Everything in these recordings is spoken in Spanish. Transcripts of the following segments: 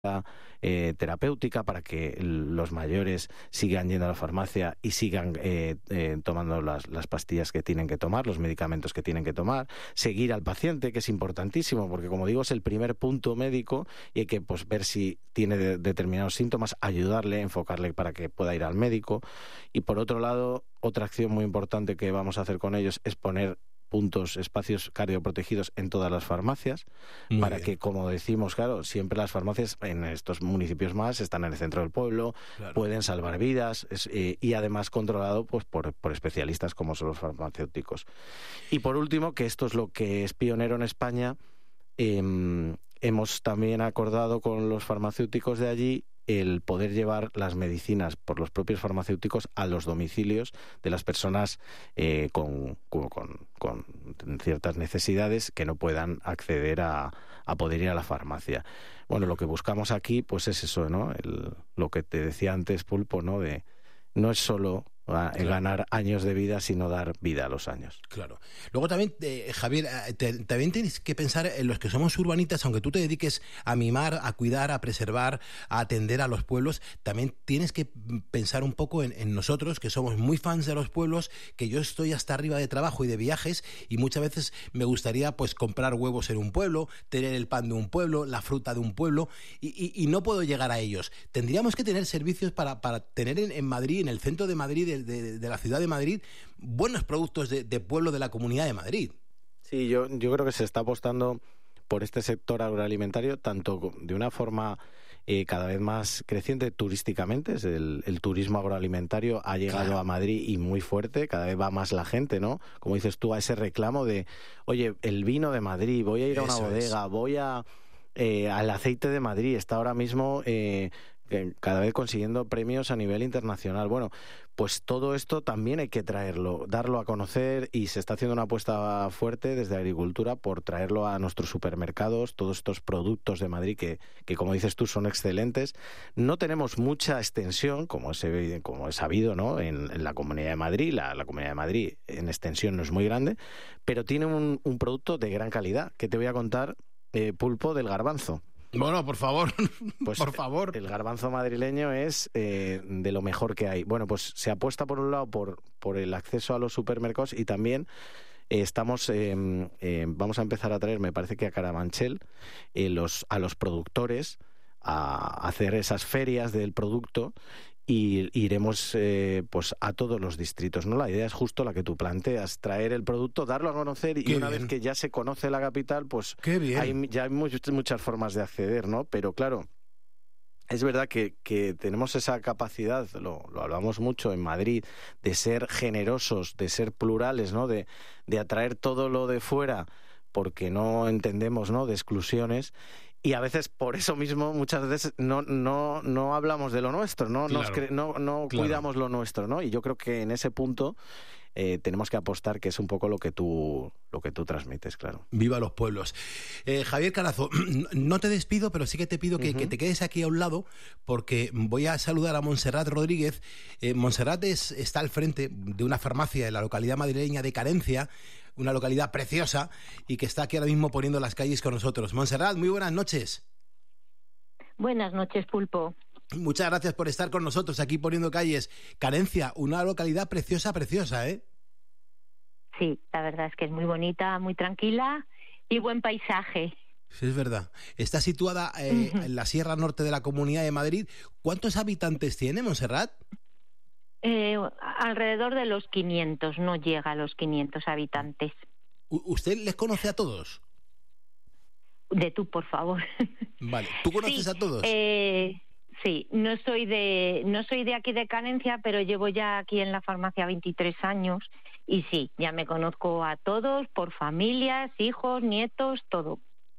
terapéutica para que los mayores sigan yendo a la farmacia y sigan tomando las pastillas que tienen que tomar, los medicamentos que tienen que tomar, seguir al paciente, que es importantísimo, porque como digo, es el primer punto médico y hay que pues ver si tiene determinados síntomas, ayudarle, enfocarle para que pueda ir al médico. Y por otro lado, otra acción muy importante que vamos a hacer con ellos es poner espacios cardioprotegidos en todas las farmacias, para que, como decimos, claro, siempre las farmacias en estos municipios más están en el centro del pueblo, claro, pueden salvar vidas y además controlado pues por especialistas como son los farmacéuticos. Y por último, que esto es lo que es pionero en España, hemos también acordado con los farmacéuticos de allí el poder llevar las medicinas por los propios farmacéuticos a los domicilios de las personas con ciertas necesidades que no puedan acceder a poder ir a la farmacia. Bueno, lo que buscamos aquí pues es eso, ¿no? Lo que te decía antes, Pulpo, ¿no? No es solo ganar años de vida, sino dar vida a los años. Claro. Luego también, Javier, también tienes que pensar en los que somos urbanitas, aunque tú te dediques a mimar, a cuidar, a preservar, a atender a los pueblos, también tienes que pensar un poco en nosotros, que somos muy fans de los pueblos, que yo estoy hasta arriba de trabajo y de viajes, y muchas veces me gustaría pues comprar huevos en un pueblo, tener el pan de un pueblo, la fruta de un pueblo, y no puedo llegar a ellos. Tendríamos que tener servicios para tener en Madrid, en el centro de Madrid, de la ciudad de Madrid, buenos productos de pueblo de la Comunidad de Madrid. Sí, yo creo que se está apostando por este sector agroalimentario, tanto de una forma cada vez más creciente turísticamente. El turismo agroalimentario ha llegado, claro, a Madrid y muy fuerte, cada vez va más la gente, ¿no? Como dices tú, a ese reclamo de, oye, el vino de Madrid, voy a ir a una bodega, voy al aceite de Madrid, está ahora mismo cada vez consiguiendo premios a nivel internacional. Bueno, pues todo esto también hay que traerlo, darlo a conocer, y se está haciendo una apuesta fuerte desde Agricultura por traerlo a nuestros supermercados, todos estos productos de Madrid que como dices tú, son excelentes. No tenemos mucha extensión, como es sabido, ¿no? En la Comunidad de Madrid. La Comunidad de Madrid en extensión no es muy grande, pero tiene un producto de gran calidad, que te voy a contar, Pulpo, del garbanzo. Bueno, por favor, pues por favor. El garbanzo madrileño es de lo mejor que hay. Bueno, pues se apuesta por un lado por el acceso a los supermercados, y también vamos a empezar a traer, me parece que a Carabanchel, a los productores a hacer esas ferias del producto, y iremos pues a todos los distritos, ¿no? La idea es justo la que tú planteas, traer el producto, darlo a conocer, y una vez que ya se conoce la capital, pues hay muchas formas de acceder, ¿no? Pero claro, es verdad que tenemos esa capacidad, lo hablamos mucho en Madrid, de ser generosos, de ser plurales, ¿no? De atraer todo lo de fuera, porque no entendemos, ¿no?, de exclusiones. Y a veces, por eso mismo, muchas veces no hablamos de lo nuestro, no, claro, no cuidamos lo nuestro, ¿no? Y yo creo que en ese punto tenemos que apostar, que es un poco lo que tú transmites, claro. Viva los pueblos. Javier Carazo, no te despido, pero sí que te pido que te quedes aquí a un lado, porque voy a saludar a Montserrat Rodríguez. Montserrat está al frente de una farmacia en la localidad madrileña de Carencia, una localidad preciosa, y que está aquí ahora mismo poniendo las calles con nosotros. Montserrat, muy buenas noches. Buenas noches, Pulpo. Muchas gracias por estar con nosotros aquí poniendo calles. Carencia, una localidad preciosa, ¿eh? Sí, la verdad es que es muy bonita, muy tranquila y buen paisaje. Sí, es verdad. Está situada en la Sierra Norte de la Comunidad de Madrid. ¿Cuántos habitantes tiene, Montserrat? Alrededor de los 500, no llega a los 500 habitantes. ¿Usted les conoce a todos? De tú, por favor. Vale, ¿tú conoces a todos? Sí, no soy de aquí de Canencia, pero llevo ya aquí en la farmacia 23 años y sí, ya me conozco a todos por familias, hijos, nietos, todo.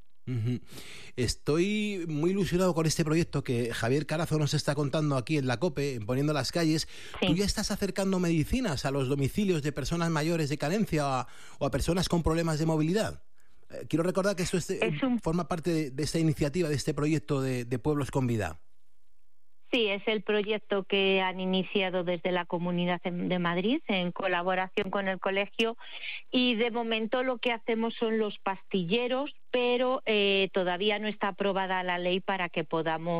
Estoy muy ilusionado con este proyecto que Javier Carazo nos está contando aquí en la COPE, en Poniendo las Calles. Sí. ¿Tú ya estás acercando medicinas a los domicilios de personas mayores de carencia o a personas con problemas de movilidad? Quiero recordar que esto forma parte de esta iniciativa, de este proyecto de Pueblos con Vida. Sí, es el proyecto que han iniciado desde la Comunidad de Madrid en colaboración con el colegio y de momento lo que hacemos son los pastilleros, pero todavía no está aprobada la ley para que podamos